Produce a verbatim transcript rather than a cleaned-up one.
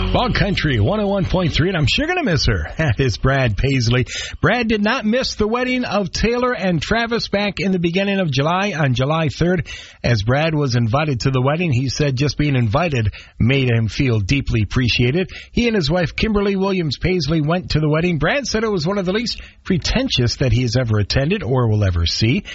Ball Country one oh one point three, and I'm sure going to miss her. That is Brad Paisley. Brad did not miss the wedding of Taylor and Travis back in the beginning of July, on July third. As Brad was invited to the wedding, he said just being invited made him feel deeply appreciated. He and his wife, Kimberly Williams Paisley, went to the wedding. Brad said it was one of the least pretentious that he has ever attended or will ever see.